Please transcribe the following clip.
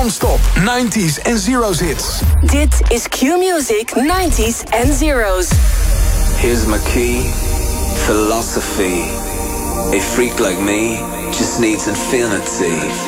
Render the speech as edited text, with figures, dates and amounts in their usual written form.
Non-stop 90s en zeros hits. Dit is Q-Music 90s en zeros. Here's my key, philosophy. A freak like me just needs infinity.